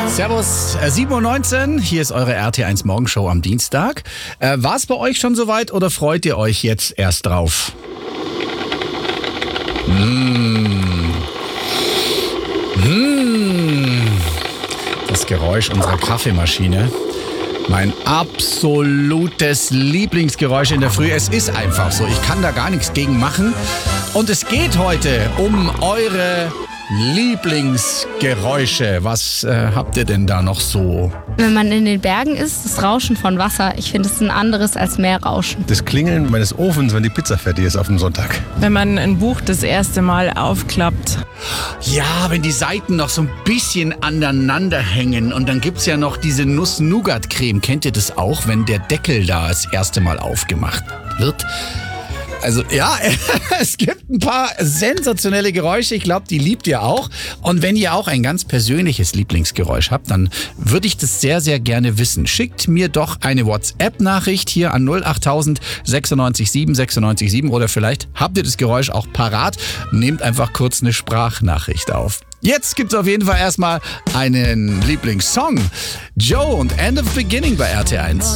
Servus, 7:19 Uhr, hier ist eure RT1 Morgenshow am Dienstag. War es bei euch schon soweit oder freut ihr euch jetzt erst drauf? Das Geräusch unserer Kaffeemaschine. Mein absolutes Lieblingsgeräusch in der Früh. Es ist einfach so, ich kann da gar nichts gegen machen. Und es geht heute um eure Lieblingsgeräusche. Was habt ihr denn da noch so? Wenn man in den Bergen ist, das Rauschen von Wasser, ich finde es ein anderes als Meerrauschen. Das Klingeln meines Ofens, wenn die Pizza fertig ist auf dem Sonntag. Wenn man ein Buch das erste Mal aufklappt. Ja, wenn die Seiten noch so ein bisschen aneinander hängen und dann gibt's ja noch diese Nuss-Nougat-Creme. Kennt ihr das auch, wenn der Deckel da das erste Mal aufgemacht wird? Also ja, es gibt ein paar sensationelle Geräusche. Ich glaube, die liebt ihr auch. Und wenn ihr auch ein ganz persönliches Lieblingsgeräusch habt, dann würde ich das sehr, sehr gerne wissen. Schickt mir doch eine WhatsApp-Nachricht hier an 08000 96 7 96 7 oder vielleicht habt ihr das Geräusch auch parat. Nehmt einfach kurz eine Sprachnachricht auf. Jetzt gibt's auf jeden Fall erstmal einen Lieblingssong. Joe und End of Beginning bei RT1.